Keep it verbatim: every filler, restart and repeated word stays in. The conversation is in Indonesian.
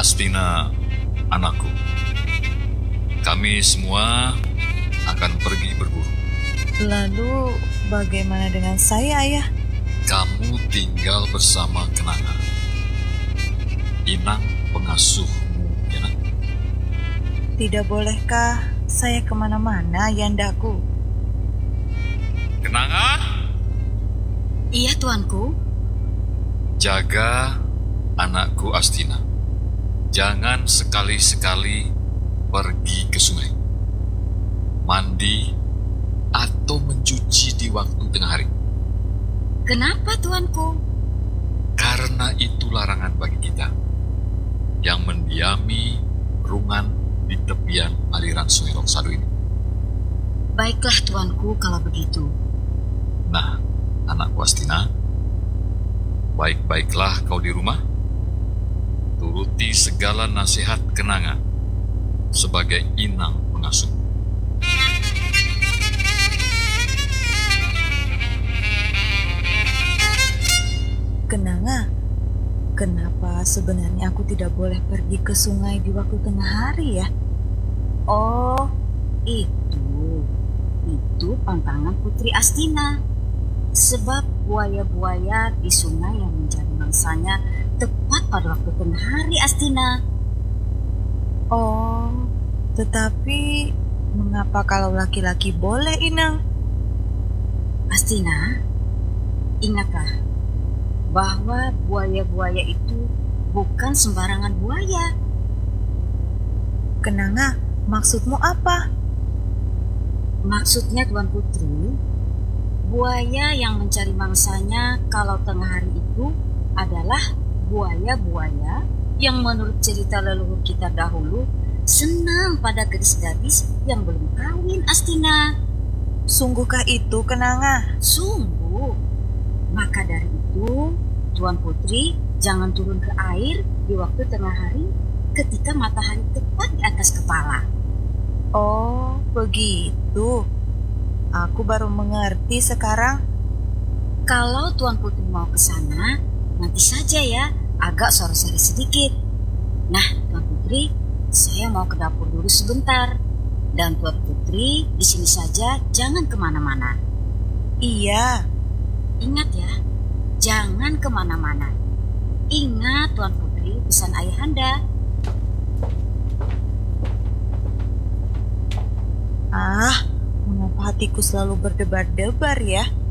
Astina, anakku, kami semua akan pergi berburu. Lalu bagaimana dengan saya, Ayah? Kamu tinggal bersama Kenanga, inang pengasuhmu, ya nak? Tidak bolehkah saya kemana-mana, Yandaku? Kenanga, Iya, tuanku. jaga anakku Astina. Jangan sekali-sekali pergi ke sungai, mandi, atau mencuci di waktu tengah hari. Kenapa, tuanku? Karena itu larangan bagi kita yang mendiami rungan di tepian aliran Sungai Loksado ini. Baiklah, tuanku, kalau begitu. Nah, anakku Astina, baik-baiklah kau di rumah. Turuti segala nasihat Kenanga sebagai inang pengasuh. Kenanga, kenapa sebenarnya aku tidak boleh pergi ke sungai di waktu tengah hari ya? Oh, itu. Itu pantangan Putri Astina. Sebab buaya-buaya di sungai yang mencari mangsanya tepat pada waktu tengah hari, Astina. Oh, tetapi mengapa kalau laki-laki boleh, Inang? Astina, ingatlah bahwa buaya-buaya itu bukan sembarangan buaya. Kenanga, maksudmu apa? Maksudnya, Tuan Putri, buaya yang mencari mangsanya kalau tengah hari itu adalah buaya-buaya yang menurut cerita leluhur kita dahulu senang pada gadis-gadis yang belum kawin, Astina. Sungguhkah itu, Kenanga? Sungguh. Maka dari itu, Tuan Putri jangan turun ke air di waktu tengah hari ketika matahari tepat di atas kepala. Oh, begitu. Aku baru mengerti sekarang. Kalau Tuan Putri mau ke sana, nanti saja ya, agak sore-sore sedikit. Nah, Tuan Putri, saya mau ke dapur dulu sebentar. Dan Tuan Putri di sini saja, jangan kemana-mana. Iya. Ingat ya, jangan kemana-mana. Ingat Tuan Putri pesan ayahanda. Ah, mengapa hatiku selalu berdebar-debar ya?